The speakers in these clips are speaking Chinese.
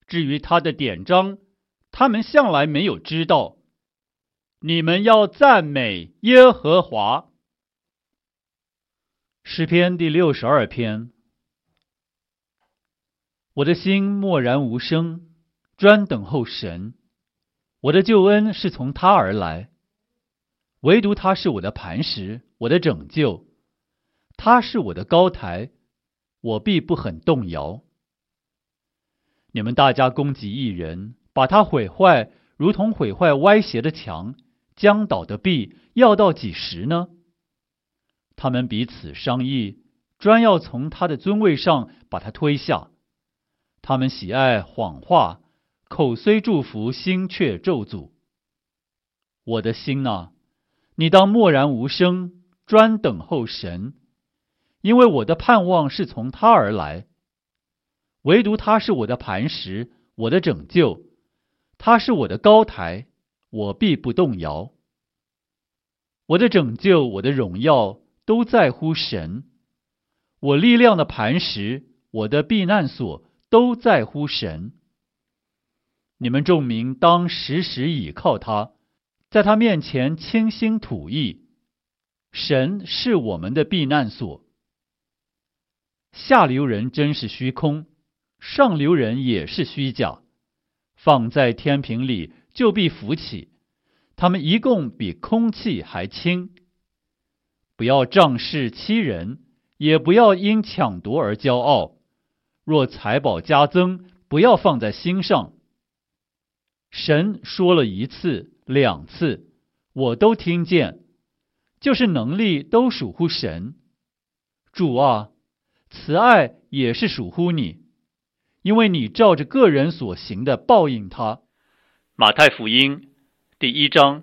至于他的典章，他们向来没有知道。你们要赞美耶和华。诗篇第62篇。我的心默然无声，专等候神。我的救恩是从他而来，唯独他是我的磐石，我的拯救。他是我的高台，我必不很动摇。你们大家攻击义人，把他毁坏，如同毁坏歪斜的墙，将倒的壁，要到几时呢？他们彼此商议，专要从他的尊位上把他推下。他们喜爱谎话，口虽祝福，心却咒诅。我的心哪，你当默然无声，专等候神，因为我的盼望是从他而来。唯独他是我的磐石，我的拯救，他是我的高台，我必不动摇。我的拯救，我的荣耀，都在乎神。我力量的磐石，我的避难所，都在乎神。你们众民当时时倚靠他，在他面前倾心吐意。神是我们的避难所。下流人真是虚空，上流人也是虚假。放在天平里，就必浮起。他们一共比空气还轻。不要仗势欺人，也不要因抢夺而骄傲。若财宝加增，不要放在心上。神说了一次、两次，我都听见，就是能力都属乎神。主啊，慈爱也是属乎你，因为你照着个人所行的报应他。 马太福音第1章。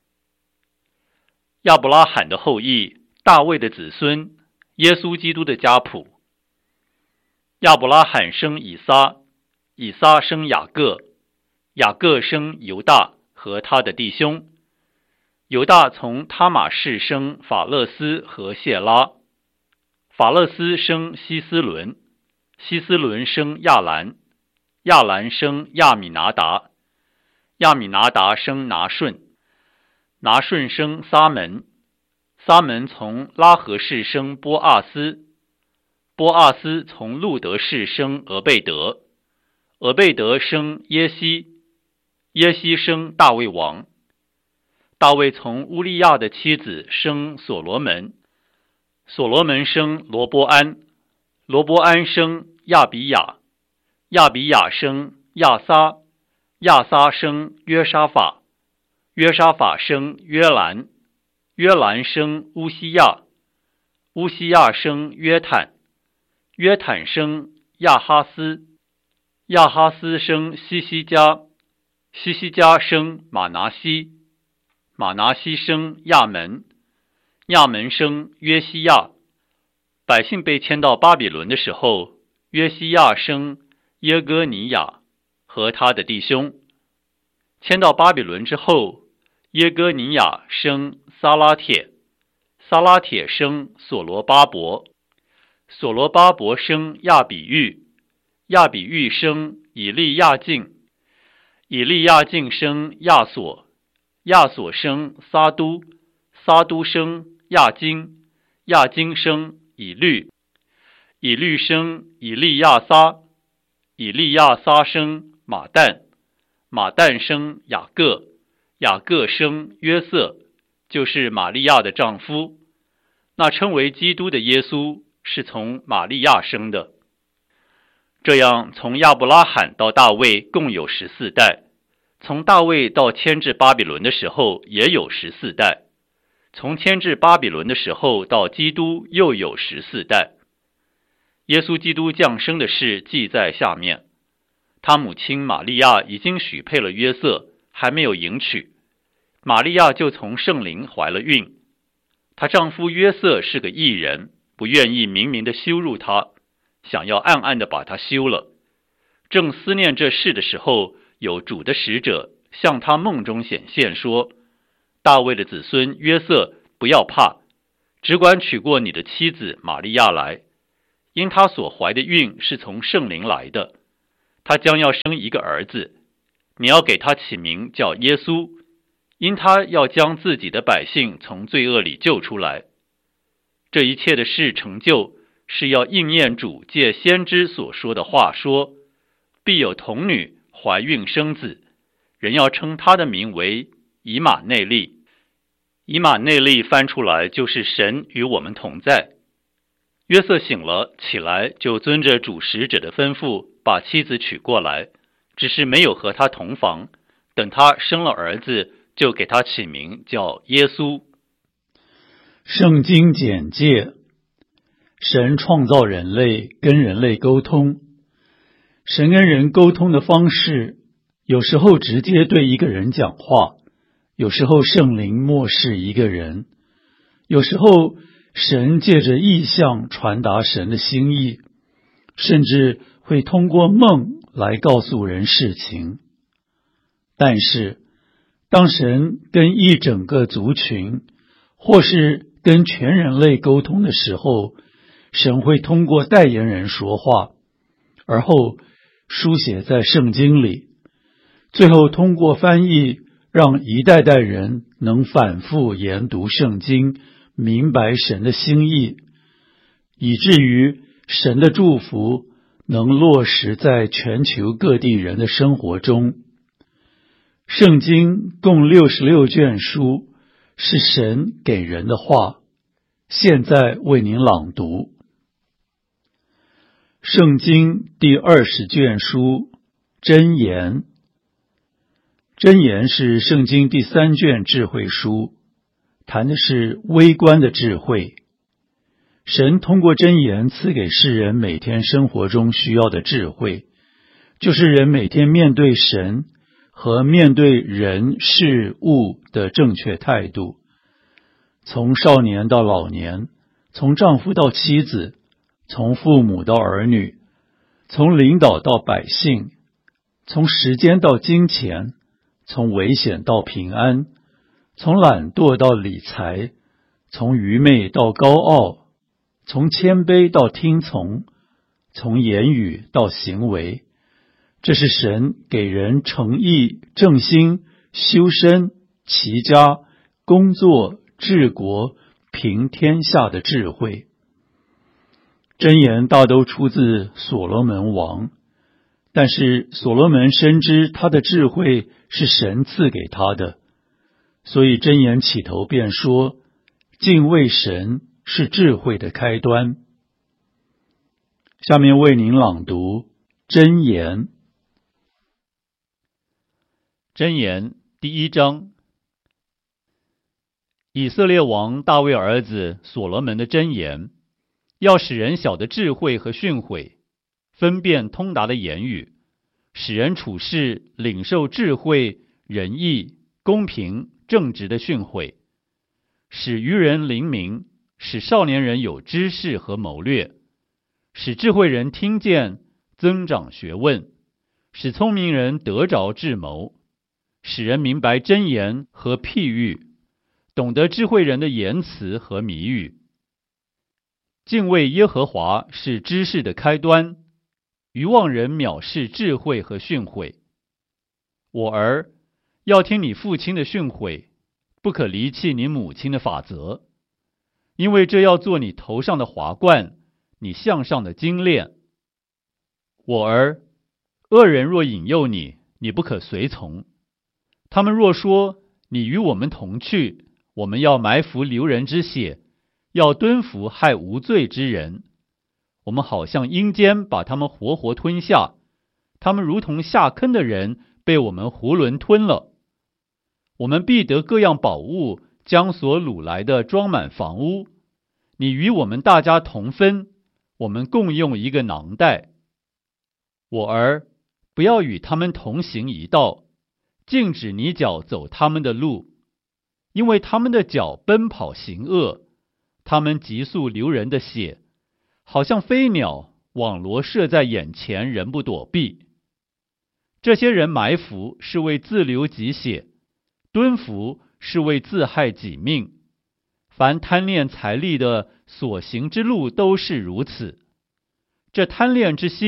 亚伯拉罕的后裔，大卫的子孙，耶稣基督的家谱。亚伯拉罕生以撒，以撒生雅各，雅各生犹大和他的弟兄。犹大从他玛氏生法勒斯和谢拉，法勒斯生希斯伦，希斯伦生亚兰，亚兰生亚米拿达，亚米拿达生拿顺，拿顺生撒门，撒门从拉合氏生波阿斯，波阿斯从路德氏生俄贝德，俄贝德生耶西，耶西生大卫王，大卫从乌利亚的妻子生所罗门，所罗门生罗波安，罗波安生亚比雅，亚比雅生亚撒，亚撒生约沙法，约沙法生约兰，约兰生乌西亚，乌西亚生约坦，约坦生亚哈斯，亚哈斯生西西家，西西家生马拿西，马拿西生亚门，亚门生约西亚。百姓被迁到巴比伦的时候，约西亚生耶哥尼亚和他的弟兄。迁到巴比伦之后，耶哥尼亚生撒拉铁，撒拉铁生所罗巴伯，所罗巴伯生亚比玉，亚比玉生以利亚敬，以利亚敬生亚索，亚索生撒都，撒都生亚金，亚金生以律，以律生以利亚撒，以利亚撒生马旦，马旦生雅各，雅各生约瑟，就是玛利亚的丈夫。那称为基督的耶稣是从玛利亚生的。这样从亚伯拉罕到大卫共有14代，从大卫到迁至巴比伦的时候也有14代，从迁至巴比伦的时候到基督又有14代。耶稣基督降生的事记在下面。他母亲玛利亚已经许配了约瑟，还没有迎娶，玛利亚就从圣灵怀了孕。她丈夫约瑟是个义人，不愿意明明的羞辱她，想要暗暗的把她休了。正思念这事的时候，有主的使者向他梦中显现说，大卫的子孙约瑟，不要怕，只管娶过你的妻子玛利亚来，因她所怀的孕是从圣灵来的。 他将要生一个儿子，你要给他起名叫耶稣，因他要将自己的百姓从罪恶里救出来。这一切的事成就，是要应验主借先知所说的话，说必有童女怀孕生子，人要称他的名为以马内利。以马内利翻出来就是神与我们同在。约瑟醒了，起来就遵着主使者的吩咐，把妻子娶过来，只是没有和他同房。等他生了儿子，就给他起名叫耶稣。 圣经简介：神创造人类，跟人类沟通。神跟人沟通的方式，有时候直接对一个人讲话，有时候圣灵默示一个人，有时候神借着异象传达神的心意，甚至会通过梦来告诉人事情。但是，当神跟一整个族群，或是跟全人类沟通的时候，神会通过代言人说话，而后书写在圣经里，最后通过翻译，让一代代人能反复研读圣经，明白神的心意，以至于神的祝福能落实在全球各地人的生活中。圣经共66卷书，是神给人的话。现在为您朗读。圣经第20卷书，箴言。箴言是圣经第3卷智慧书，谈的是微观的智慧。神通过箴言赐给世人每天生活中需要的智慧，就是人每天面对神和面对人事物的正确态度。从少年到老年，从丈夫到妻子，从父母到儿女，从领导到百姓，从时间到金钱，从危险到平安，从懒惰到理财，从愚昧到高傲，从谦卑到听从，从言语到行为。这是神给人诚意、正心、修身、齐家、工作、治国、平天下的智慧。箴言大都出自所罗门王，但是所罗门深知他的智慧是神赐给他的，所以箴言起头便说，敬畏神是智慧的开端。下面为您朗读箴言。 箴言第1章。以色列王大卫儿子所罗门的箴言，要使人晓得智慧和训诲，分辨通达的言语，使人处事领受智慧、仁义、公平、正直的训诲，使愚人灵明，使少年人有知识和谋略，使智慧人听见，增长学问，使聪明人得着智谋，使人明白箴言和譬喻，懂得智慧人的言辞和谜语。敬畏耶和华是知识的开端，愚妄人藐视智慧和训诲。我儿，要听你父亲的训诲，不可离弃你母亲的法则，因为这要做你头上的华冠，你项上的金链。我儿，恶人若引诱你，你不可随从。他们若说，你与我们同去，我们要埋伏流人之血，要蹲伏害无罪之人。我们好像阴间把他们活活吞下，他们如同下坑的人，被我们囫囵吞了。我们必得各样宝物，将所掳来的装满房屋。你与我们大家同分，我们共用一个囊袋。我儿，不要与他们同行一道，禁止你脚走他们的路，因为他们的脚奔跑行恶，他们急速流人的血，好像飞鸟，网罗射在眼前，人不躲避。这些人埋伏是为自流己血，蹲伏是为自害己命。凡贪恋财力的所行之路都是如此。这贪恋之心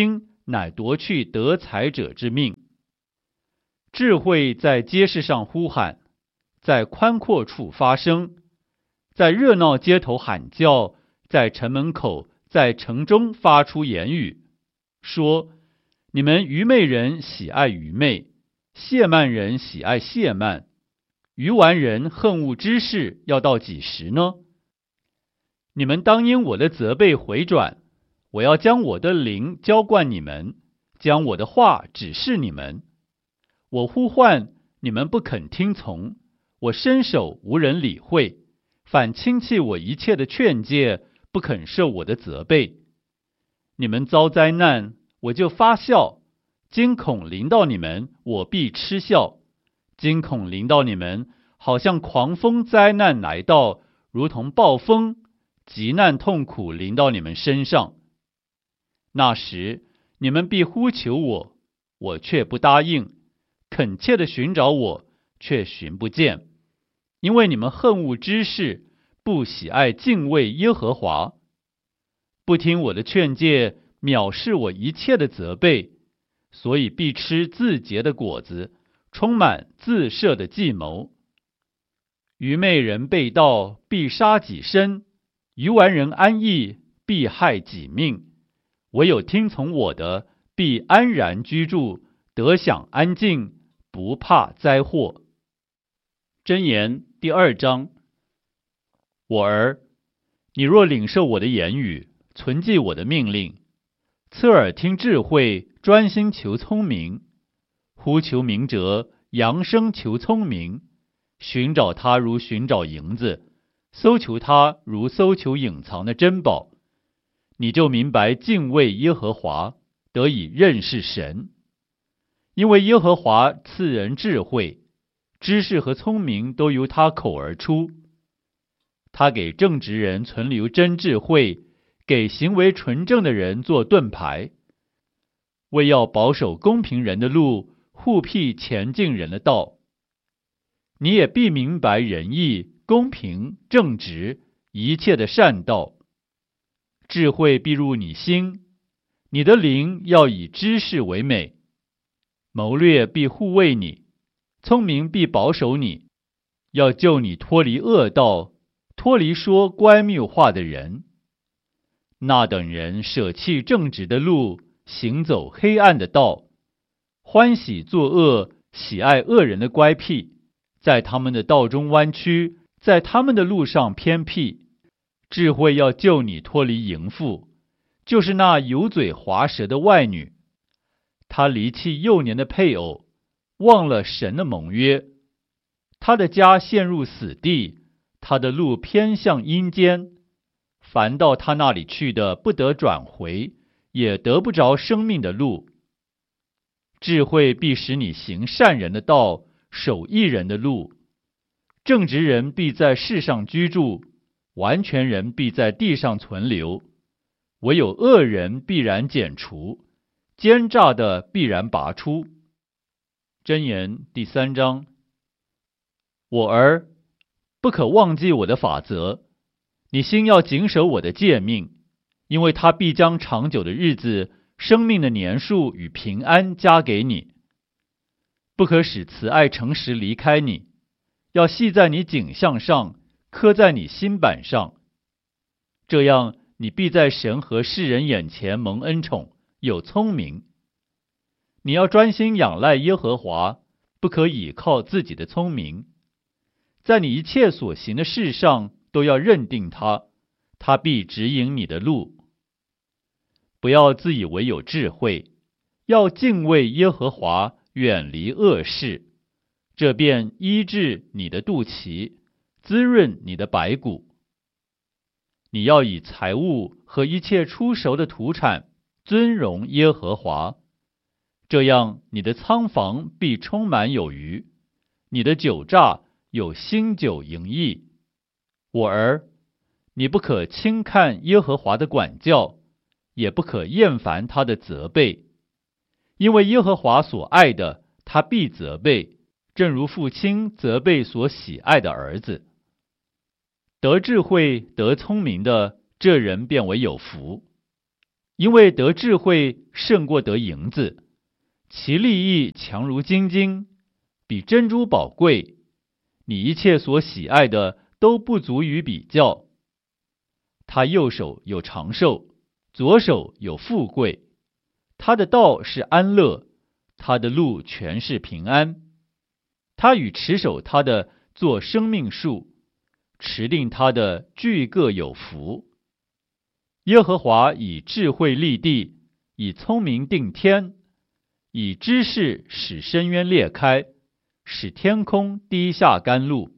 乃夺去得财者之命。智慧在街市上呼喊，在宽阔处发声，在热闹街头喊叫，在城门口，在城中发出言语，说：你们愚昧人喜爱愚昧，亵慢人喜爱亵慢，愚顽人恨恶知识，要到几时呢？你们当因我的责备回转，我要将我的灵浇灌你们，将我的话指示你们。我呼唤，你们不肯听从，我伸手无人理会，反轻弃我一切的劝诫，不肯受我的责备。你们遭灾难，我就发笑；惊恐临到你们，我必嗤笑。惊恐临到你们，好像狂风灾难来到，如同暴风，急难痛苦临到你们身上。那时，你们必呼求我，我却不答应；恳切地寻找我，却寻不见。因为你们恨恶知识，不喜爱敬畏耶和华，不听我的劝诫，藐视我一切的责备，所以必吃自结的果子，充满自设的计谋。愚昧人背道，必杀己身；愚顽人安逸，必害己命。唯有听从我的，必安然居住，得享安静，不怕灾祸。箴言第2章。我儿，你若领受我的言语，存记我的命令，侧耳听智慧，专心求聪明，呼求明哲，扬声求聪明，寻找他如寻找银子，搜求他如搜求隐藏的珍宝，你就明白敬畏耶和华，得以认识神。因为耶和华赐人智慧，知识和聪明都由他口而出。他给正直人存留真智慧，给行为纯正的人做盾牌，为要保守公平人的路，护庇前进人的道。你也必明白仁义、公平、正直，一切的善道。智慧必入你心，你的灵要以知识为美。谋略必护卫你，聪明必保守你，要救你脱离恶道，脱离说乖谬话的人。那等人舍弃正直的路，行走黑暗的道，欢喜作恶，喜爱恶人的乖僻，在他们的道中弯曲，在他们的路上偏僻。智慧要救你脱离淫妇，就是那油嘴滑舌的外女。她离弃幼年的配偶，忘了神的盟约。她的家陷入死地，她的路偏向阴间。凡到她那里去的，不得转回，也得不着生命的路。智慧必使你行善人的道，守义人的路。正直人必在世上居住，完全人必在地上存留。唯有恶人必然剪除，奸诈的必然拔出。箴言第3章。我儿，不可忘记我的法则，你心要谨守我的诫命，因为他必将长久的日子、生命的年数与平安加给你。不可使慈爱诚实离开你，要系在你颈项上，刻在你心板上。这样，你必在神和世人眼前蒙恩宠，有聪明。你要专心仰赖耶和华，不可倚靠自己的聪明。在你一切所行的事上，都要认定他，他必指引你的路。不要自以为有智慧，要敬畏耶和华，远离恶事，这便医治你的肚脐，滋润你的白骨。你要以财物和一切出熟的土产尊荣耶和华，这样你的仓房必充满有余，你的酒榨有新酒盈溢。我儿，你不可轻看耶和华的管教，也不可厌烦他的责备，因为耶和华所爱的，他必责备，正如父亲责备所喜爱的儿子。得智慧、得聪明的，这人便为有福。 因为得智慧胜过得银子，其利益强如金金，比珍珠宝贵。你一切所喜爱的都不足与比较。他右手有长寿，左手有富贵。他的道是安乐，他的路全是平安。他与持守他的作生命树，持定他的俱各有福。耶和华以智慧立地，以聪明定天，以知识使深渊裂开，使天空滴下甘露。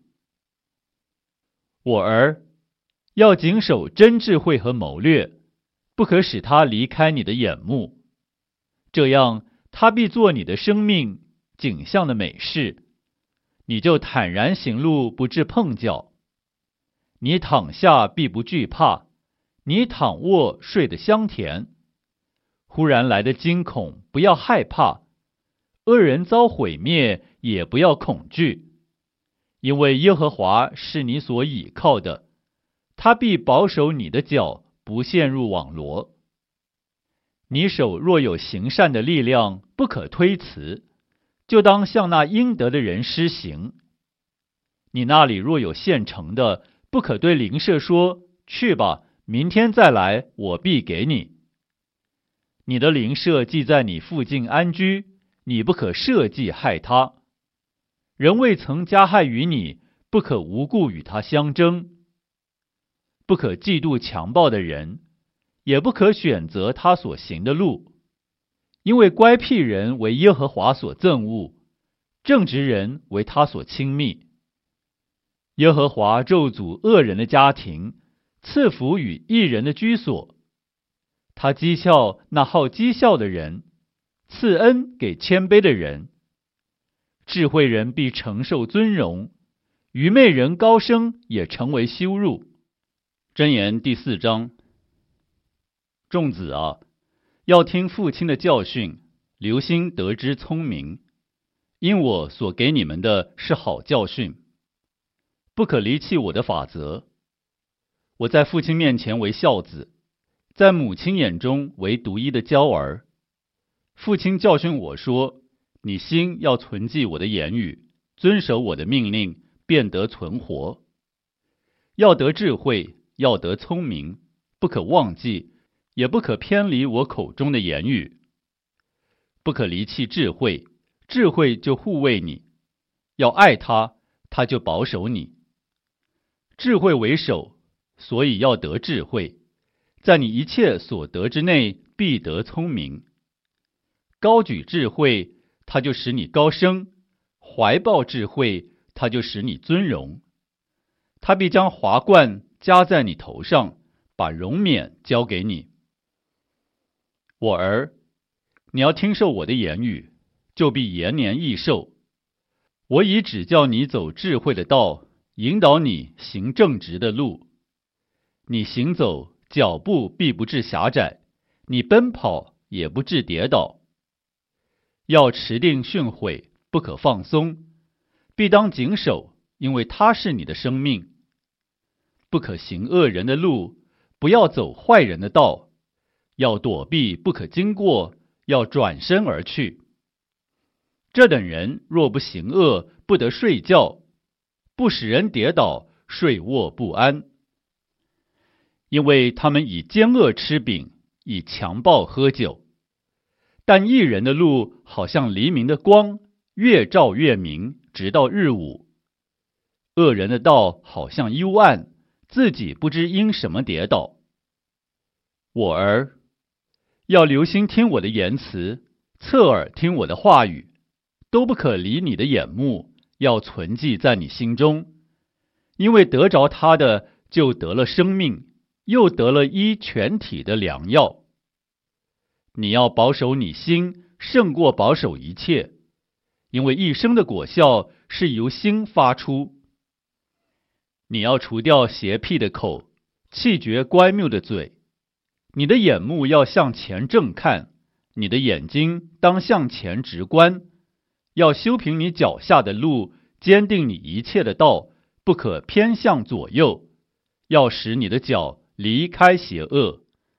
我儿，要谨守真智慧和谋略，不可使它离开你的眼目，这样它必做你的生命景象的美事，你就坦然行路，不致碰脚。你躺下必不惧怕，你躺卧睡得香甜。忽然来的惊恐不要害怕，恶人遭毁灭也不要恐惧，因为耶和华是你所倚靠的，他必保守你的脚不陷入网罗。你手若有行善的力量，不可推辞，就当向那应得的人施行。你那里若有现成的，不可对邻舍说，去吧，明天再来，我必给你。你的邻舍既在你附近安居，你不可设计害他。人未曾加害于你，不可无故与他相争。不可嫉妒强暴的人，也不可选择他所行的路，因为乖僻人为耶和华所憎恶，正直人为他所亲密。耶和华咒诅恶人的家庭，赐福与义人的居所。他讥笑那好讥笑的人，赐恩给谦卑的人。智慧人必承受尊荣，愚昧人高升也成为羞辱。箴言第4章。众子啊，要听父亲的教训，留心得知聪明，因我所给你们的是好教训。不可离弃我的法则。我在父亲面前为孝子，在母亲眼中为独一的娇儿。父亲教训我说，你心要存记我的言语，遵守我的命令，便得存活。要得智慧，要得聪明，不可忘记，也不可偏离我口中的言语。不可离弃智慧，智慧就护卫你；要爱他，他就保守你。智慧为首，所以要得智慧，在你一切所得之内必得聪明。高举智慧，它就使你高升；怀抱智慧，它就使你尊荣。他必将华冠加在你头上，把荣冕交给你。我儿，你要听受我的言语，就必延年益寿。我已指教你走智慧的道，引导你行正直的路。你行走，脚步必不致狭窄；你奔跑，也不致跌倒。要持定训诲，不可放松，必当谨守，因为它是你的生命。不可行恶人的路，不要走坏人的道。要躲避，不可经过，要转身而去。这等人若不行恶，不得睡觉，不使人跌倒，睡卧不安。因为他们以奸恶吃饼，以强暴喝酒。但义人的路好像黎明的光，越照越明，直到日午。恶人的道好像幽暗，自己不知因什么跌倒。我儿，要留心听我的言辞，侧耳听我的话语，都不可离你的眼目，要存记在你心中。因为得着他的，就得了生命，又得了医全体的良药。你要保守你心，胜过保守一切，因为一生的果效是由心发出。你要除掉邪僻的口，弃绝乖谬的嘴。你的眼目要向前正看，你的眼睛当向前直观。要修平你脚下的路，坚定你一切的道，不可偏向左右。要使你的脚离开邪恶。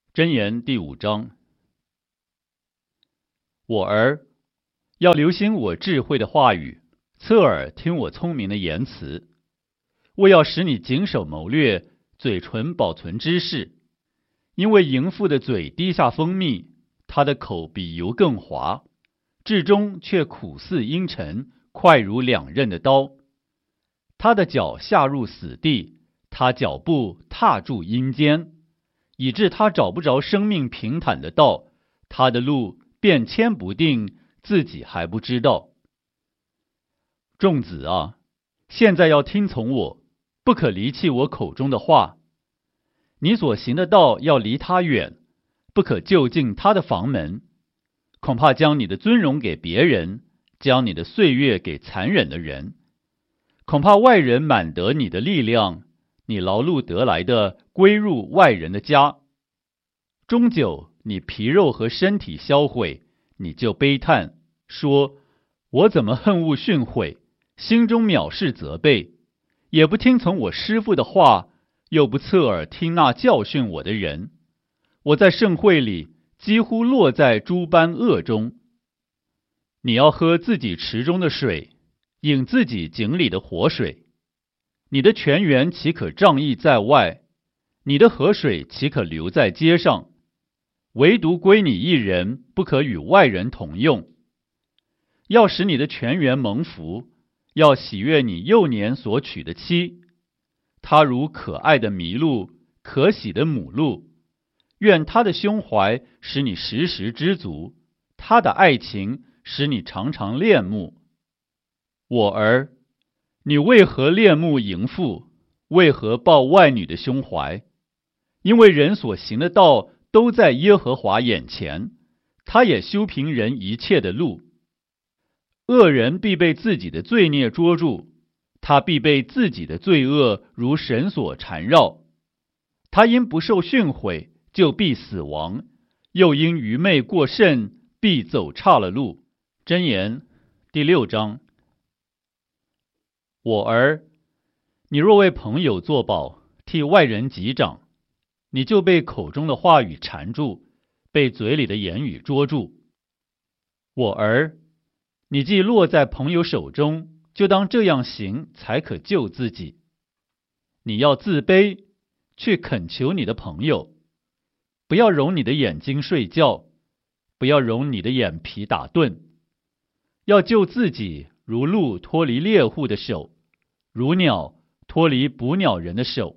箴言第5章。我儿，要留心我智慧的话语，侧耳听我聪明的言辞。我要使你谨守谋略，嘴唇保存知识。因为淫妇的嘴滴下蜂蜜，她的口比油更滑，至终却苦似阴沉，快如两刃的刀。她的脚下入死地，她脚步踏住阴间，以致她找不着生命平坦的道，她的路变迁不定，自己还不知道。众子啊，现在要听从我，不可离弃我口中的话。你所行的道要离他远，不可就近他的房门，恐怕将你的尊荣给别人，将你的岁月给残忍的人。恐怕外人满得你的力量，你劳碌得来的归入外人的家。终久你皮肉和身体销毁，你就悲叹，说：我怎么恨恶训诲，心中藐视责备，也不听从我师父的话，又不侧耳听那教训我的人。我在盛会里几乎落在诸般恶中。你要喝自己池中的水，饮自己井里的活水。你的泉源岂可仗义在外？你的河水岂可流在街上？唯独归你一人，不可与外人同用。要使你的泉源蒙福，要喜悦你幼年所娶的妻。她如可爱的麋鹿，可喜的母鹿。愿她的胸怀使你时时知足，她的爱情使你常常恋慕。我儿，你为何恋慕淫妇？为何抱外女的胸怀？因为人所行的道都在耶和华眼前，他也修平人一切的路。恶人必被自己的罪孽捉住，他必被自己的罪恶如绳索缠绕。他因不受训诲，就必死亡；又因愚昧过甚，必走岔了路。箴言第6章。我儿，你若为朋友作保，替外人击掌，你就被口中的话语缠住，被嘴里的言语捉住。我儿，你既落在朋友手中，就当这样行，才可救自己。你要自卑，去恳求你的朋友，不要容你的眼睛睡觉，不要容你的眼皮打盹。要救自己，如鹿脱离猎户的手，如鸟脱离捕鸟人的手。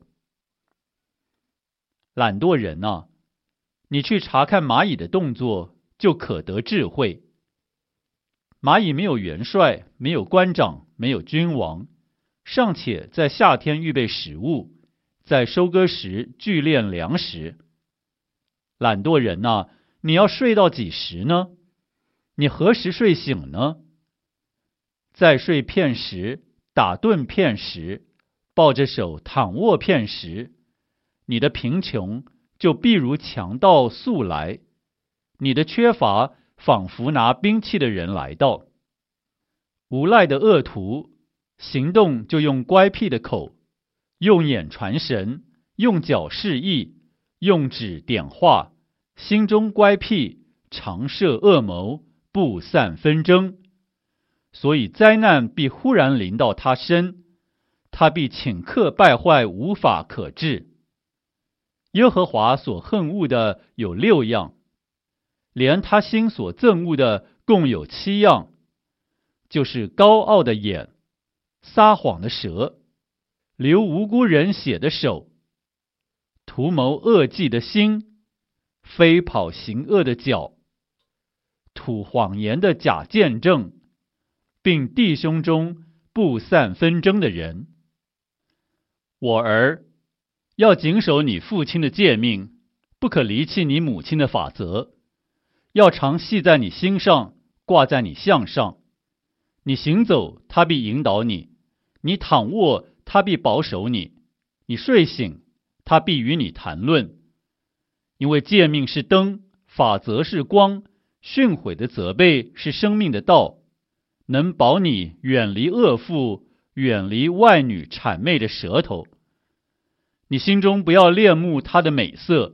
懒惰人啊，你去查看蚂蚁的动作，就可得智慧。蚂蚁没有元帅，没有官长，没有君王，尚且在夏天预备食物，在收割时聚敛粮食。懒惰人啊，你要睡到几时呢？你何时睡醒呢？再睡片时，打盹片时，抱着手躺卧片时，你的贫穷就必如强盗速来，你的缺乏仿佛拿兵器的人来到。无赖的恶徒行动就用乖僻的口，用眼传神，用脚示意，用指点画，心中乖僻，常设恶谋，不散纷争。所以灾难必忽然临到他身，他必顷刻败坏，无法可治。耶和华所恨恶的有6样，连他心所憎恶的共有7样，就是高傲的眼，撒谎的舌，流无辜人血的手，图谋恶计的心，飞跑行恶的脚，吐谎言的假见证，并弟兄中不散纷争的人。我儿，要谨守你父亲的诫命，不可离弃你母亲的法则，要常系在你心上，挂在你项上。你行走，他必引导你；你躺卧，他必保守你；你睡醒，他必与你谈论。因为诫命是灯，法则是光，训诲的责备是生命的道，能保你远离恶妇，远离外女谄媚的舌头。你心中不要恋慕她的美色，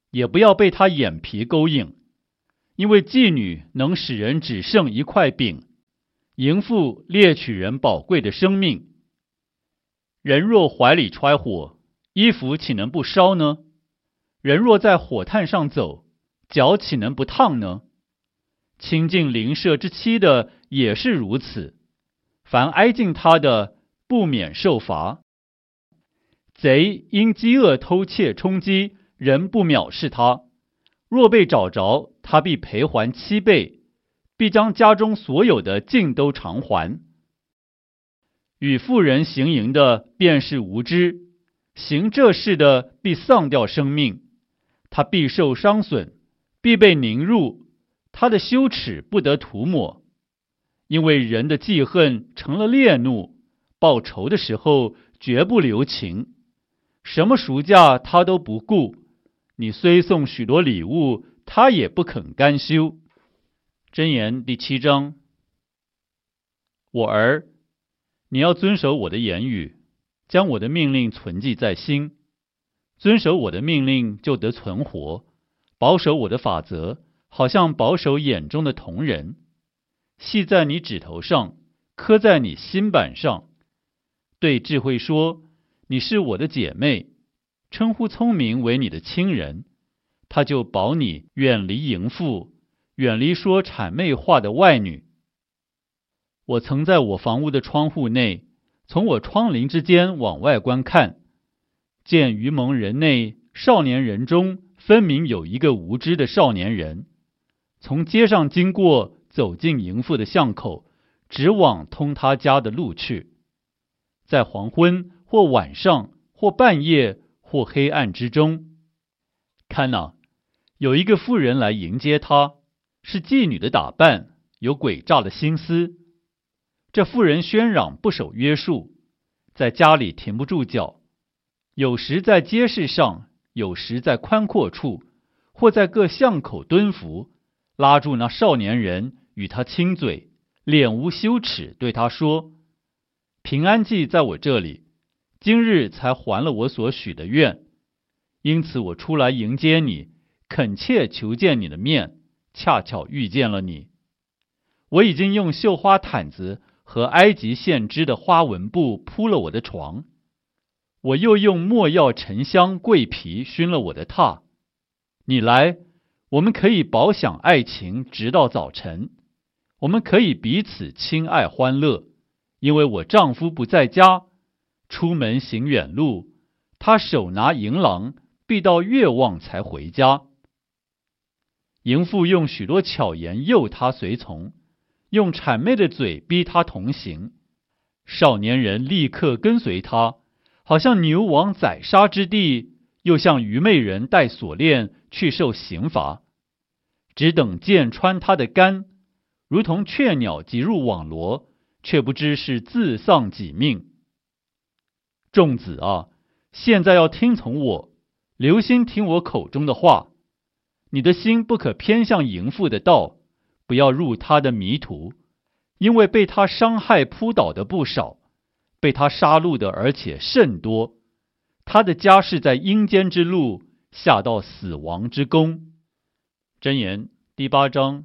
也不要被他眼皮勾引，因为妓女能使人只剩一块饼，淫妇猎取人宝贵的生命。人若怀里揣火，衣服岂能不烧呢？人若在火炭上走，脚岂能不烫呢？亲近邻舍之妻的也是如此，凡挨近他的，不免受罚。贼因饥饿偷窃充饥，人不藐视他，若被找着，他必赔还7倍，必将家中所有的尽都偿还。与妇人行淫的便是无知，行这事的必丧掉生命，他必受伤损，必被凝入，他的羞耻不得涂抹。因为人的记恨成了烈怒，报仇的时候绝不留情，什么赎价他都不顾，你虽送许多礼物，他也不肯甘休。箴言第7章。我儿，你要遵守我的言语，将我的命令存记在心。遵守我的命令，就得存活；保守我的法则，好像保守眼中的瞳人。系在你指头上，刻在你心板上。对智慧说，你是我的姐妹；称呼聪明为你的亲人，他就保你远离淫妇，远离说谄媚话的外女。我曾在我房屋的窗户内，从我窗棂之间往外观看，见愚蒙人内少年人中分明有一个无知的少年人，从街上经过，走进淫妇的巷口，直往通他家的路去。在黄昏或晚上或半夜或黑暗之中，看哪，有一个妇人来迎接他，是妓女的打扮，有诡诈的心思。这妇人喧嚷不守约束，在家里停不住脚，有时在街市上，有时在宽阔处，或在各巷口蹲伏，拉住那少年人与他亲嘴，脸无羞耻，对他说：平安祭在我这里，今日才还了我所许的愿，因此我出来迎接你，恳切求见你的面，恰巧遇见了你。我已经用绣花毯子和埃及线织的花纹布铺了我的床，我又用没药沉香桂皮熏了我的榻。你来，我们可以饱享爱情直到早晨，我们可以彼此亲爱欢乐，因为我丈夫不在家，出门行远路，他手拿银囊，必到月望才回家。淫妇用许多巧言诱他随从，用谄媚的嘴逼他同行。少年人立刻跟随他，好像牛往宰杀之地，又像愚昧人戴锁链去受刑罚。只等剑穿他的肝，如同雀鸟急入网罗，却不知是自丧己命。众子啊，现在要听从我，留心听我口中的话。你的心不可偏向淫妇的道，不要入他的迷途，因为被他伤害扑倒的不少，被他杀戮的而且甚多。他的家是在阴间之路，下到死亡之宫。箴言第8章。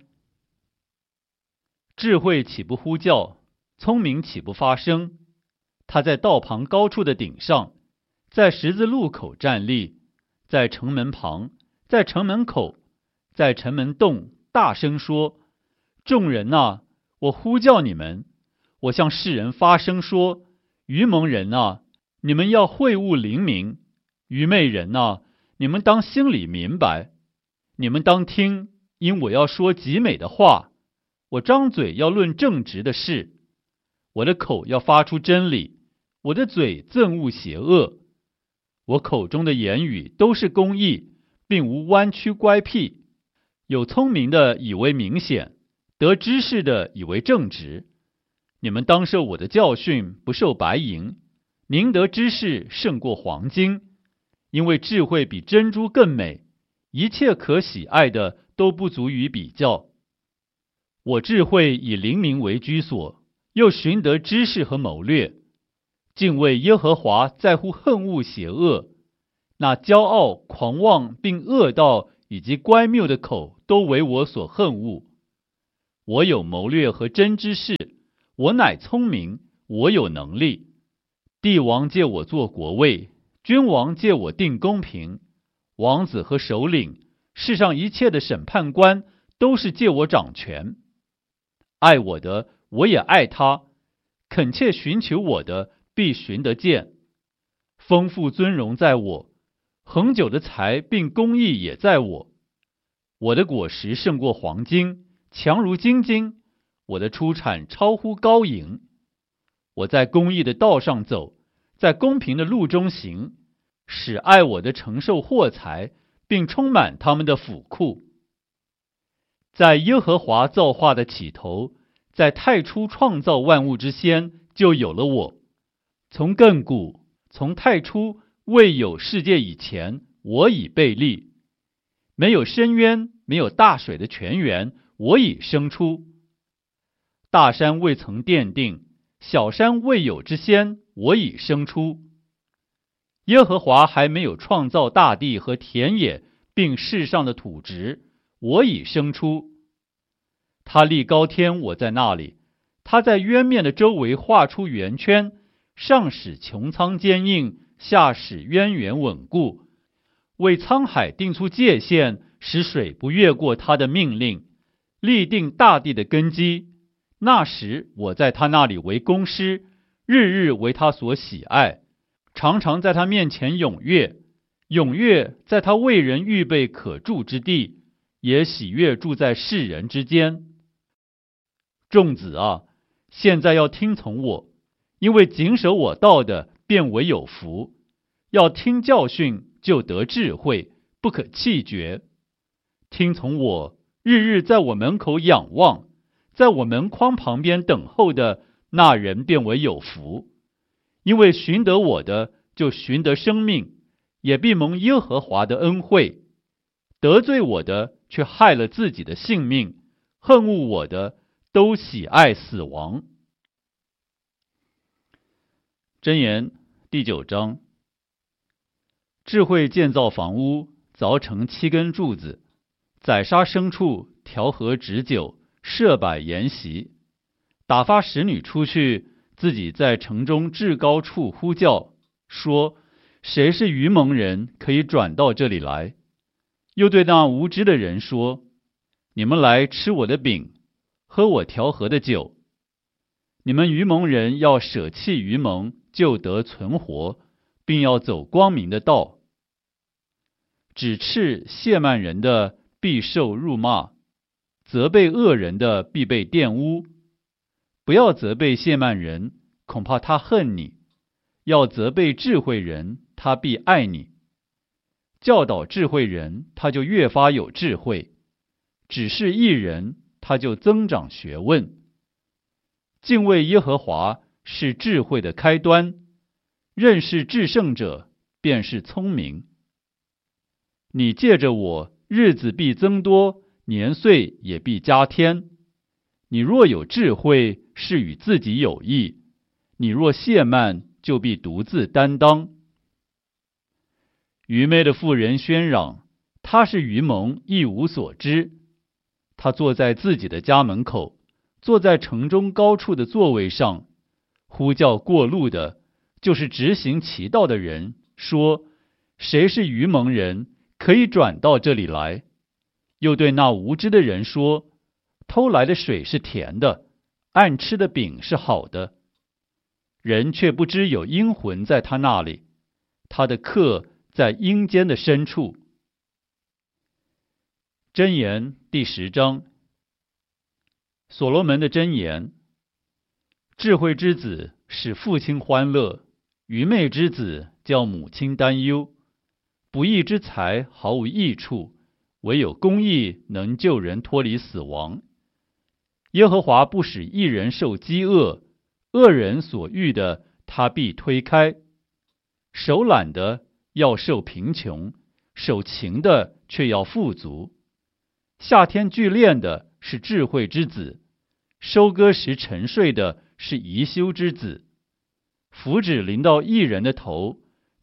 智慧岂不呼叫，聪明岂不发声？他在道旁高处的顶上，在十字路口站立，在城门旁，在城门口，在城门洞大声说：众人啊，我呼叫你们，我向世人发声说：愚蒙人啊，你们要会悟灵明；愚昧人啊，你们当心里明白。你们当听，因我要说极美的话，我张嘴要论正直的事，我的口要发出真理，我的嘴憎恶邪恶。我口中的言语都是公义，并无弯曲乖僻。有聪明的以为明显，得知识的以为正直。你们当受我的教训，不受白银，宁得知识胜过黄金，因为智慧比珍珠更美，一切可喜爱的都不足以比较。我智慧以灵明为居所，又寻得知识和谋略。敬畏耶和华在乎恨恶邪恶， 那骄傲、狂妄并恶道以及乖谬的口都为我所恨恶。我有谋略和真知识，我乃聪明，我有能力。帝王借我做国位，君王借我定公平，王子和首领，世上一切的审判官都是借我掌权。爱我的，我也爱他；恳切寻求我的，必寻得见。丰富尊荣在我，恒久的财并公义也在我。我的果实胜过黄金，强如精金，我的出产超乎高银。我在公义的道上走，在公平的路中行，使爱我的承受货财，并充满他们的府库。在耶和华造化的起头，在太初创造万物之先，就有了我。从亘古，从太初未有世界以前，我已被立。没有深渊，没有大水的泉源，我已生出。大山未曾奠定，小山未有之先，我已生出。耶和华还没有创造大地和田野，并世上的土质，我已生出。他立高天，我在那里；他在渊面的周围画出圆圈，上使穹苍坚硬，下使渊源稳固，为沧海定出界限，使水不越过他的命令，立定大地的根基。那时我在他那里为工师，日日为他所喜爱，常常在他面前踊跃，踊跃在他为人预备可住之地，也喜悦住在世人之间。众子啊，现在要听从我，因为谨守我道的，便为有福。要听教训，就得智慧，不可弃绝。听从我，日日在我门口仰望，在我门框旁边等候的那人便为有福。因为寻得我的，就寻得生命，也必蒙耶和华的恩惠。得罪我的，却害了自己的性命；恨恶我的，都喜爱死亡。箴言第9章。智慧建造房屋，凿成7根柱子，宰杀牲畜，调和脂酒，设摆筵席，打发使女出去，自己在城中至高处呼叫，说：谁是愚蒙人，可以转到这里来？又对那无知的人说：你们来吃我的饼，喝我调和的酒。你们愚蒙人要舍弃愚蒙，就得存活，并要走光明的道。指斥亵慢人的，必受辱骂；责备恶人的，必被玷污。不要责备亵慢人，恐怕他恨你；要责备智慧人，他必爱你。教导智慧人，他就越发有智慧；指示义人，他就增长学问。敬畏耶和华是智慧的开端，认识至圣者便是聪明。你借着我，日子必增多，年岁也必加添。你若有智慧，是与自己有益；你若懈慢，就必独自担当。愚昧的妇人喧嚷，她是愚蒙，一无所知。她坐在自己的家门口，坐在城中高处的座位上，呼叫过路的，就是直行其道的人，说：谁是愚蒙人，可以转到这里来？又对那无知的人说：偷来的水是甜的，暗吃的饼是好的。人却不知有阴魂在他那里，他的客在阴间的深处。箴言第10章。所罗门的箴言：智慧之子使父亲欢乐，愚昧之子叫母亲担忧。不义之财毫无益处，唯有公义能救人脱离死亡。耶和华不使义人受饥饿，恶人所遇的他必推开。手懒的要受贫穷，手勤的却要富足。夏天聚炼的是智慧之子，收割时沉睡的是贻羞之子。福祉临到义人的头，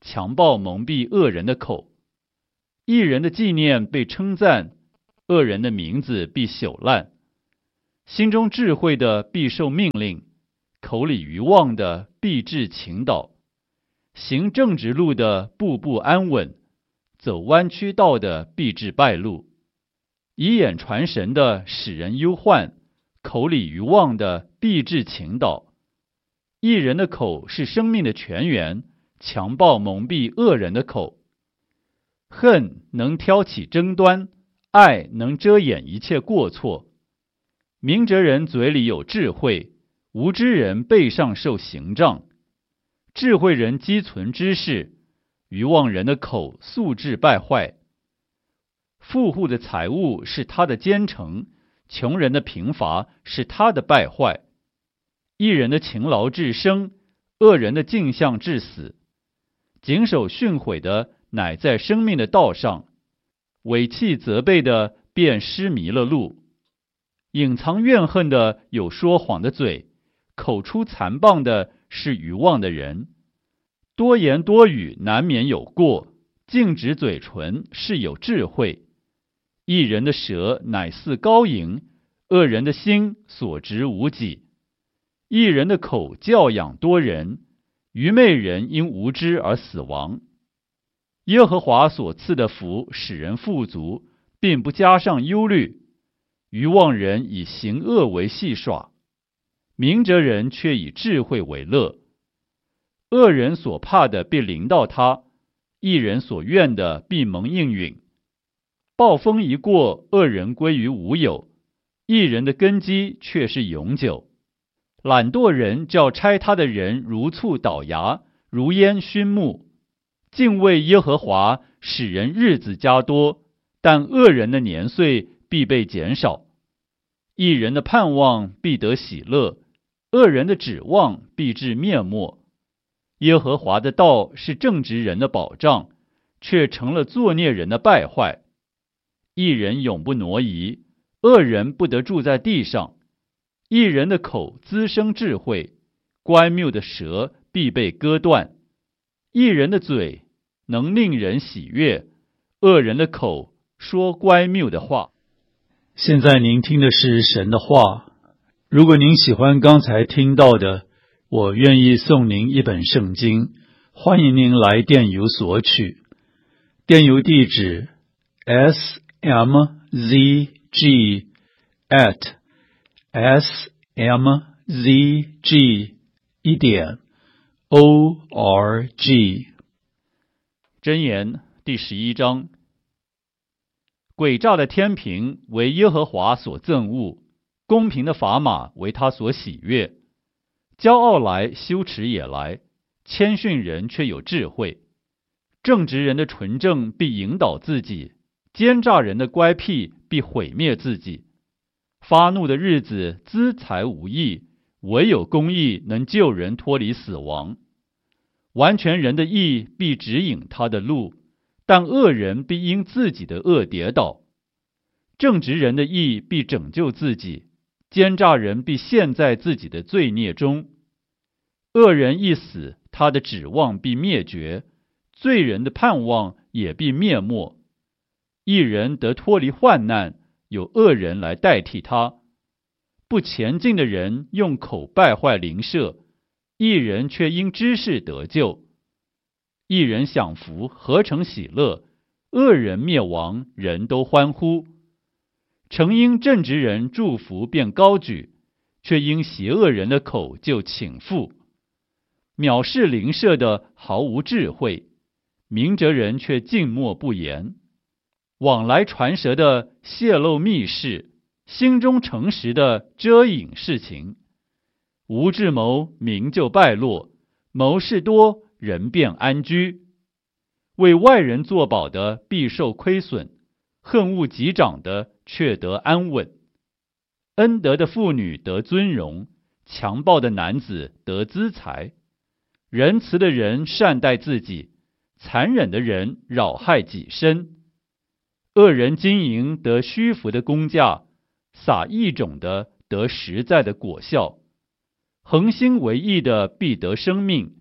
强暴蒙蔽恶人的口。义人的纪念被称赞，恶人的名字必朽烂。心中智慧的必受命令，口里愚妄的必致倾倒。行正直路的步步安稳，走弯曲道的必致败露。以眼传神的使人忧患，口里愚妄的必致倾倒。义人的口是生命的泉源，强暴蒙蔽恶人的口。恨能挑起争端，爱能遮掩一切过错。明哲人嘴里有智慧，无知人背上受刑杖。智慧人积存知识，愚妄人的口素质败坏。富户的财物是他的坚城，穷人的贫乏是他的败坏。义人的勤劳致生，恶人的镜像致死。谨守训诲的乃在生命的道上，违弃责备的便失迷了路。隐藏怨恨的有说谎的嘴，口出残谤的是愚妄的人。多言多语难免有过，静止嘴唇是有智慧。义人的舌乃似高银，恶人的心所值无几。义人的口教养多人，愚昧人因无知而死亡。耶和华所赐的福使人富足，并不加上忧虑。愚妄人以行恶为戏耍，明哲人却以智慧为乐。恶人所怕的必临到他，义人所愿的必蒙应允。暴风一过，恶人归于无有，义人的根基却是永久。懒惰人叫拆他的人如醋倒牙，如烟熏目。敬畏耶和华使人日子加多，但恶人的年岁必被减少。义人的盼望必得喜乐，恶人的指望必致灭没。耶和华的道是正直人的保障，却成了作孽人的败坏。义人永不挪移，恶人不得住在地上。义人的口滋生智慧，乖谬的舌必被割断。义人的嘴能令人喜悦，恶人的口说乖谬的话。 现在您听的是神的话。如果您喜欢刚才听到的，我愿意送您一本圣经，欢迎您来电邮索取。电邮地址 smzg@smzg.org。 箴言第11章。诡诈的天平为耶和华所憎恶，公平的砝码为他所喜悦。骄傲来，羞耻也来，谦逊人却有智慧。正直人的纯正必引导自己，奸诈人的乖僻必毁灭自己。发怒的日子资财无益，唯有公义能救人脱离死亡。完全人的义必指引他的路，但恶人必因自己的恶跌倒。正直人的义必拯救自己，奸诈人必陷在自己的罪孽中。恶人一死，他的指望必灭绝，罪人的盼望也必灭没。义人得脱离患难，有恶人来代替他。不前进的人用口败坏邻舍，义人却因知识得救。义人享福，何成喜乐；恶人灭亡，人都欢呼。诚因正直人祝福便高举，却因邪恶人的口就倾覆。藐视邻舍的毫无智慧，明哲人却静默不言。往来传舌的泄露密事，心中诚实的遮隐事情。无智谋，民就败落；谋事多，人便安居。为外人作保的必受亏损，恨恶己长的却得安稳。恩德的妇女得尊荣，强暴的男子得资财。仁慈的人善待自己，残忍的人扰害己身。恶人经营得虚浮的工价，撒异种的得实在的果效。恒心为义的必得生命，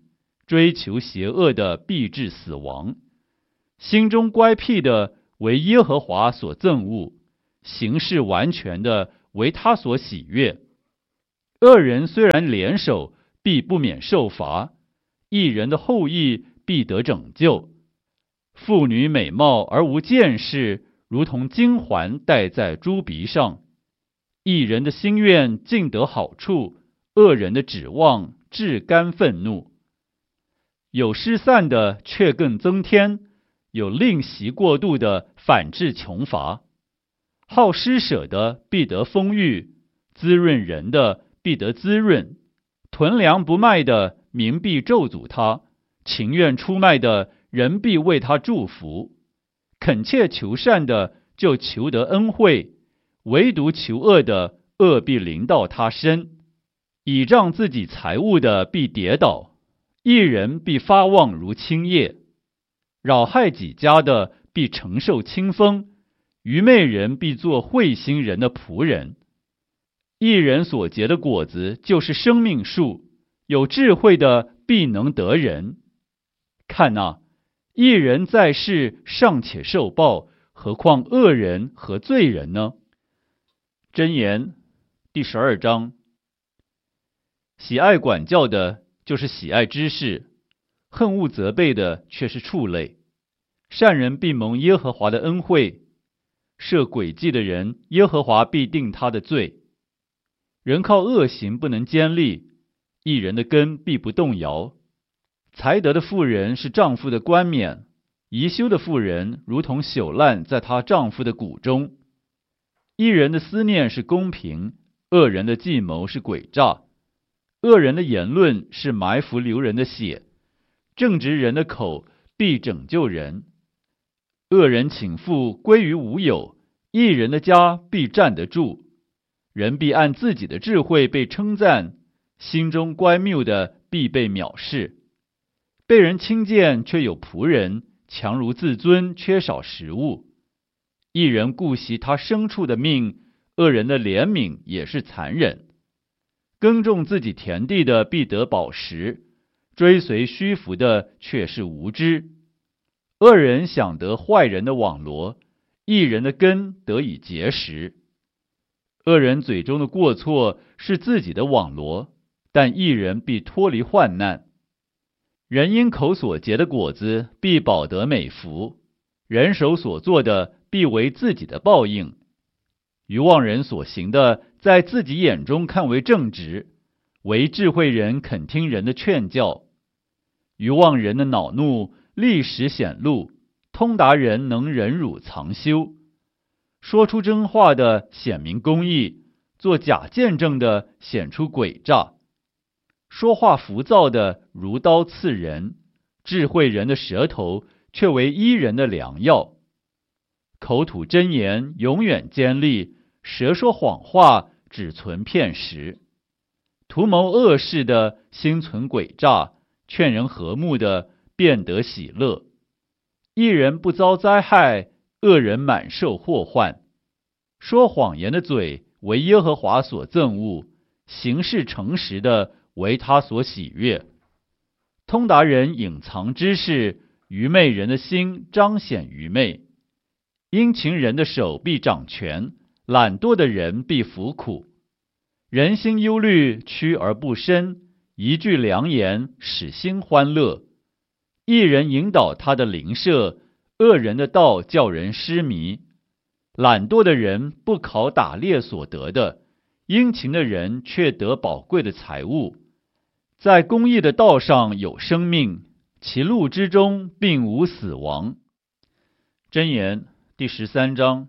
追求邪恶的必致死亡。心中乖僻的为耶和华所憎恶，行事完全的为他所喜悦。恶人虽然联手，必不免受罚；义人的后裔必得拯救。妇女美貌而无见识，如同金环戴在猪鼻上。义人的心愿尽得好处，恶人的指望至甘愤怒。有失散的却更增添，有吝惜过度的反致穷乏。好施舍的必得丰裕，滋润人的必得滋润。囤粮不卖的，民必咒诅他；情愿出卖的，人必为他祝福。恳切求善的，就求得恩惠；唯独求恶的，恶必临到他身。倚仗自己财物的必跌倒，义人必发旺如青叶。扰害己家的必承受清风，愚昧人必做慧心人的仆人。义人所结的果子就是生命树，有智慧的必能得人。看哪，义人在世尚且受报，何况恶人和罪人呢？箴言第12章。喜爱管教的，就是喜爱知识；恨恶责备的，却是畜类。善人必蒙耶和华的恩惠，设诡计的人，耶和华必定他的罪。人靠恶行不能坚立，义人的根必不动摇。才德的妇人是丈夫的冠冕，贻羞的妇人如同朽烂在她丈夫的骨中。义人的思念是公平，恶人的计谋是诡诈。恶人的言论是埋伏流人的血，正直人的口必拯救人。恶人倾覆归于无有，义人的家必站得住。人必按自己的智慧被称赞，心中乖谬的必被藐视。被人轻贱却有仆人，强如自尊缺少食物。义人顾惜他牲畜的命，恶人的怜悯也是残忍。耕种自己田地的必得饱食，追随虚浮的却是无知。恶人想得坏人的网罗，义人的根得以结实。恶人嘴中的过错是自己的网罗，但义人必脱离患难。人因口所结的果子必饱得美福，人手所做的必为自己的报应。愚妄人所行的，在自己眼中看为正直，唯智慧人肯听人的劝教。愚妄人的恼怒立时显露，通达人能忍辱藏羞。说出真话的显明公义，做假见证的显出诡诈。说话浮躁的如刀刺人，智慧人的舌头却为医人的良药。口吐真言永远坚立，舌说谎话只存片时。图谋恶事的心存诡诈，劝人和睦的便得喜乐。一人不遭灾害，恶人满受祸患。说谎言的嘴为耶和华所憎恶，行事诚实的为他所喜悦。通达人隐藏知识，愚昧人的心彰显愚昧。殷勤人的手必掌权，懒惰的人必服苦。人心忧虑，屈而不伸，一句良言使心欢乐。一人引导他的邻舍，恶人的道叫人失迷。懒惰的人不考打猎所得的，殷勤的人却得宝贵的财物。在公义的道上有生命，其路之中并无死亡。箴言第13章。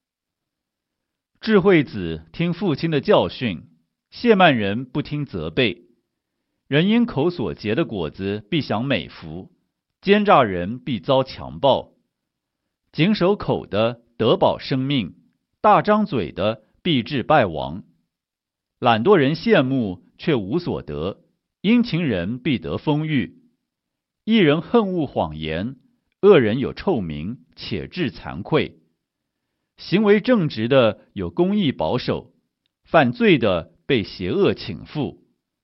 智慧子听父亲的教训，亵慢人不听责备。人因口所结的果子必享美福，奸诈人必遭强暴。谨守口的得保生命，大张嘴的必致败亡。懒惰人羡慕却无所得，殷勤人必得丰裕。一人恨恶谎言，恶人有臭名，且致惭愧。行为正直的有公义保守，犯罪的被邪恶倾覆。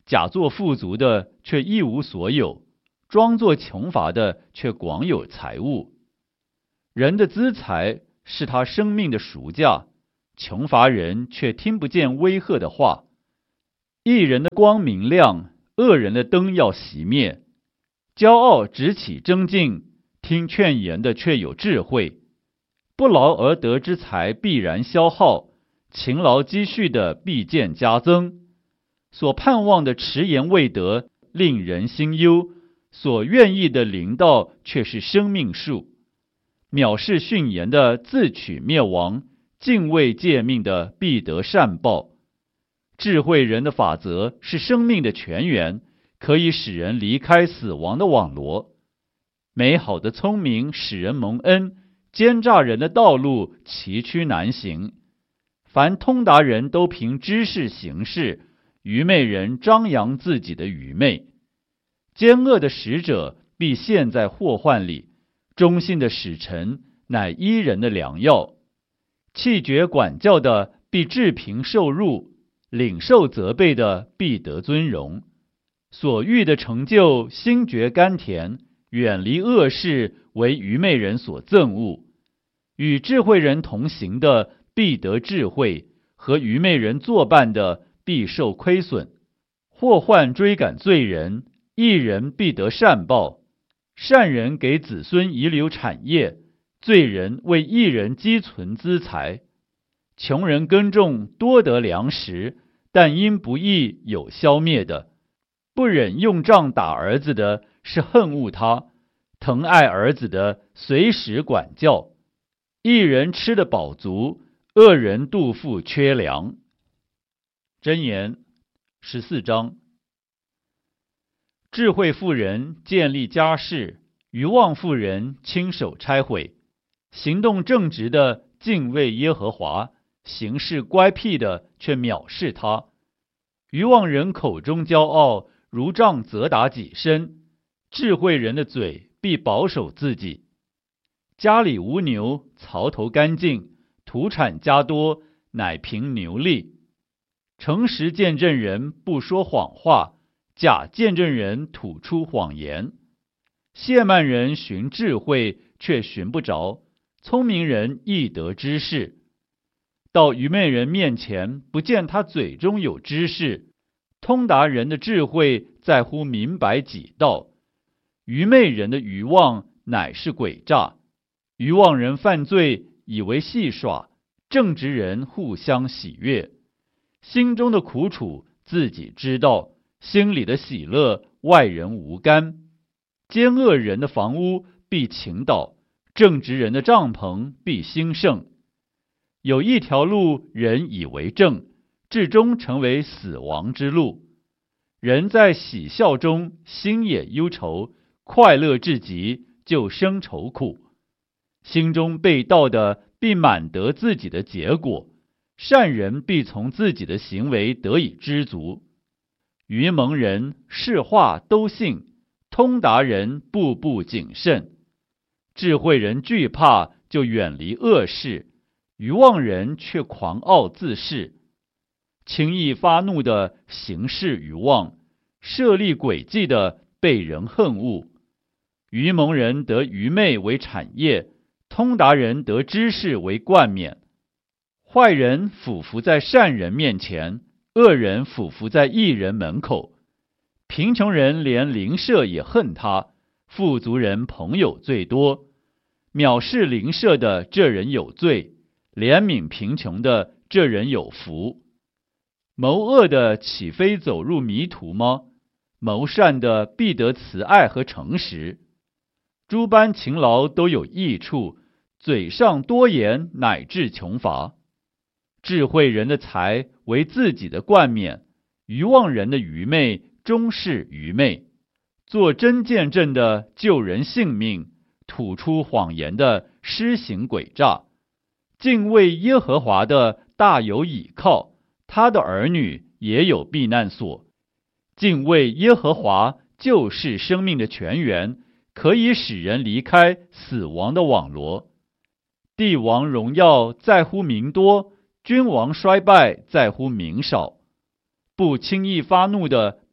假作富足的却一无所有，装作穷乏的却广有财物。人的资财是他生命的赎价，穷乏人却听不见威吓的话。义人的光明亮，恶人的灯要熄灭。骄傲直起争竞，听劝言的却有智慧。不劳而得之财必然消耗，勤劳积蓄的必见加增。所盼望的迟延未得，令人心忧；所愿意的临到，却是生命树。藐视训言的自取灭亡，敬畏诫命的必得善报。智慧人的法则是生命的泉源，可以使人离开死亡的网罗。美好的聪明使人蒙恩，奸诈人的道路崎岖难行。凡通达人都凭知识行事，愚昧人张扬自己的愚昧。奸恶的使者必陷在祸患里，忠信的使臣乃医人的良药。弃绝管教的必治贫受辱，领受责备的必得尊荣。所欲的成就心觉甘甜，远离恶事为愚昧人所憎恶。与智慧人同行的必得智慧，和愚昧人作伴的必受亏损。祸患追赶罪人，义人必得善报。善人给子孙遗留产业，罪人为义人积存资财。穷人耕种多得粮食，但因不义有消灭的。不忍用杖打儿子的是恨恶他，疼爱儿子的随时管教。义人吃得饱足，恶人肚腹缺粮。箴言14章。智慧妇人建立家室，愚妄妇人亲手拆毁。行动正直的敬畏耶和华，行事乖僻的却藐视他。愚妄人口中骄傲，如杖责打己身。智慧人的嘴必保守自己。家里无牛，槽头干净，土产加多，乃凭牛力。诚实见证人不说谎话，假见证人吐出谎言。亵慢人寻智慧，却寻不着；聪明人易得知识。到愚昧人面前，不见他嘴中有知识。通达人的智慧在乎明白己道，愚昧人的愚妄乃是诡诈。愚妄人犯罪，以为戏耍；正直人互相喜悦。心中的苦楚自己知道，心里的喜乐外人无干。奸恶人的房屋必倾倒，正直人的帐篷必兴盛。有一条路人以为正，至终成为死亡之路。人在喜笑中心也忧愁，快乐至极就生愁苦。心中被盗的必满得自己的结果，善人必从自己的行为得以知足。愚蒙人是话都信，通达人步步谨慎。智慧人惧怕，就远离恶事；愚妄人却狂傲自恃。轻易发怒的行事愚妄，设立诡计的被人恨恶。愚蒙人得愚昧为产业，通达人得知识为冠冕。坏人俯伏在善人面前，恶人俯伏在义人门口。贫穷人连邻舍也恨他，富足人朋友最多。藐视邻舍的这人有罪，怜悯贫穷的这人有福。谋恶的岂非走入迷途吗？谋善的必得慈爱和诚实。诸般勤劳都有益处，嘴上多言乃致穷乏。智慧人的财为自己的冠冕，愚妄人的愚昧终是愚昧。做真见证的救人性命，吐出谎言的施行诡诈。敬畏耶和华的大有倚靠，他的儿女也有避难所。敬畏耶和华就是生命的泉源，可以使人离开死亡的网罗。帝王荣耀在乎民多，君王衰败在乎民少。不轻易发怒的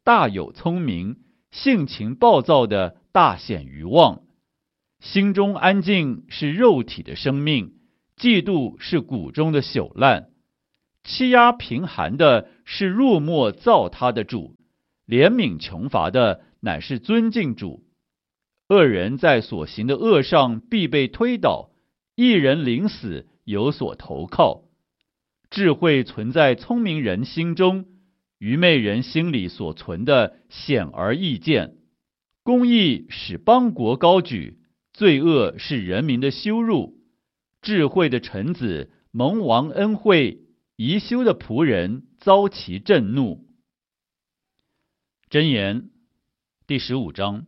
大有聪明，性情暴躁的大显愚妄。心中安静是肉体的生命，嫉妒是骨中的朽烂。欺压贫寒的是入没造他的主，怜悯穷乏的乃是尊敬主。恶人在所行的恶上必被推倒，一人临死有所投靠。智慧存在聪明人心中，愚昧人心里所存的显而易见。公义使邦国高举，罪恶是人民的羞辱。智慧的臣子蒙王恩惠，宜修的仆人遭其震怒。箴言第15章。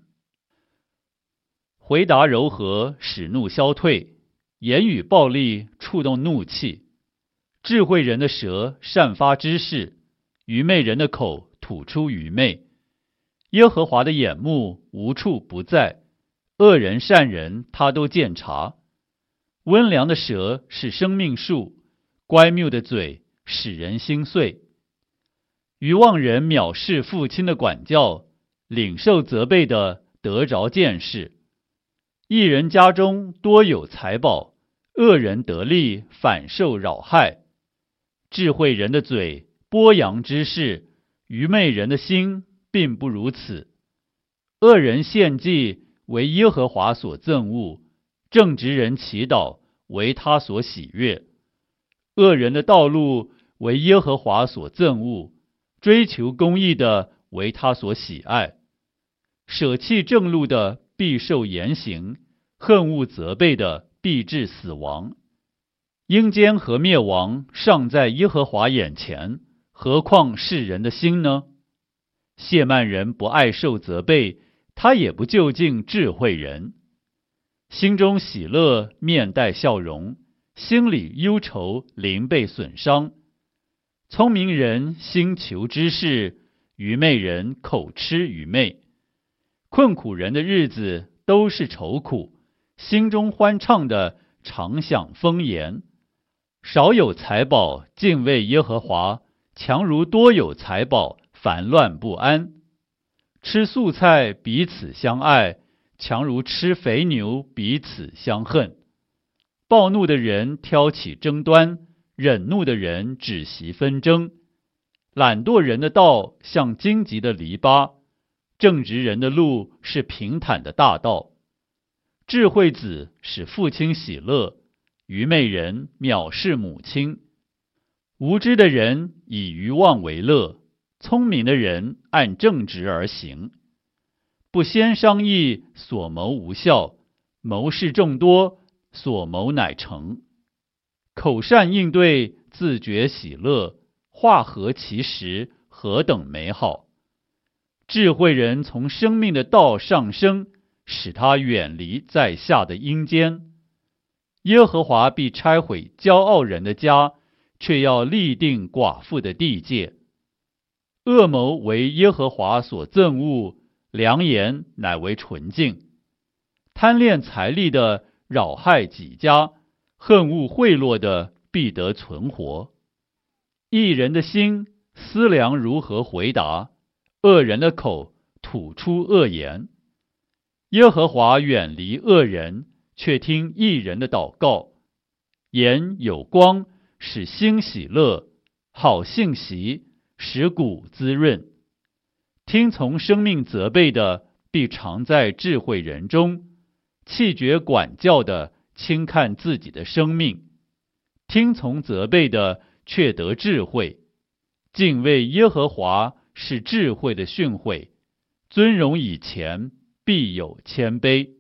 回答柔和，使怒消退；言语暴力，触动怒气。智慧人的舌散发知识，愚昧人的口吐出愚昧。耶和华的眼目无处不在，恶人善人他都鉴察。温良的舌是生命树，乖谬的嘴使人心碎。愚妄人藐视父亲的管教，领受责备的得着见识。一人家中多有财宝，恶人得利反受扰害。智慧人的嘴播扬知识，愚昧人的心并不如此。恶人献祭为耶和华所憎恶，正直人祈祷为他所喜悦。恶人的道路为耶和华所憎恶，追求公义的为他所喜爱。舍弃正路的必受严刑，恨恶责备的必致死亡。阴间和灭亡尚在耶和华眼前，何况世人的心呢？亵慢人不爱受责备，他也不就近智慧人。心中喜乐，面带笑容；心里忧愁，灵被损伤。聪明人心求知识，愚昧人口吃愚昧。困苦人的日子都是愁苦，心中欢畅的常享丰筵。少有财宝，敬畏耶和华，强如多有财宝，烦乱不安。吃素菜彼此相爱，强如吃肥牛彼此相恨。暴怒的人挑起争端，忍怒的人止息纷争。懒惰人的道像荆棘的篱笆，正直人的路是平坦的大道。智慧子使父亲喜乐，愚昧人藐视母亲。无知的人以愚妄为乐，聪明的人按正直而行。不先商议，所谋无效；谋事众多，所谋乃成。口善应对，自觉喜乐；话合其时，何等美好！智慧人从生命的道上升，使他远离在下的阴间。耶和华必拆毁骄傲人的家，却要立定寡妇的地界。恶谋为耶和华所憎恶，良言乃为纯净。贪恋财力的扰害己家，恨恶贿赂的必得存活。一人的心思量如何回答，恶人的口吐出恶言。耶和华远离恶人，却听义人的祷告。眼有光，使心喜乐；好信息，使骨滋润。听从生命责备的，必常在智慧人中；弃绝管教的，轻看自己的生命。听从责备的，却得智慧。敬畏耶和华是智慧的训诲，尊荣以前必有谦卑。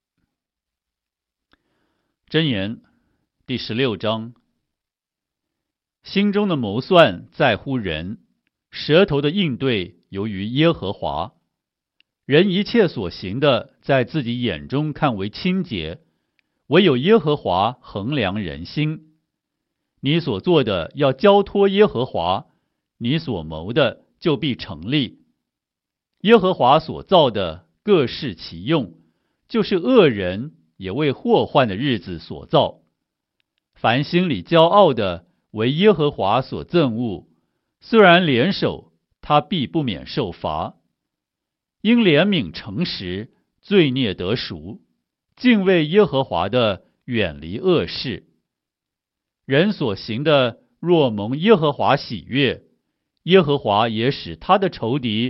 箴言第16章。心中的谋算在乎人，舌头的应对由于耶和华。人一切所行的，在自己眼中看为清洁，唯有耶和华衡量人心。你所做的要交托耶和华，你所谋的就必成立。耶和华所造的各适其用，就是恶人也为祸患的日子所造。凡心里骄傲的，为耶和华所憎恶。虽然联手， 他必不免受罚。因怜悯诚实，罪孽得赎，敬畏耶和华的远离恶事。人所行的若蒙耶和华喜悦，耶和华也使他的仇敌